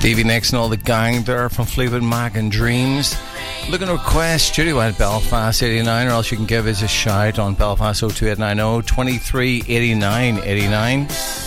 Davey Nicks and all the gang there from Fleetwood Mac and Dreams. Looking to request Studio at Belfast 89, or else you can give us a shout on Belfast 02890 23 89 89.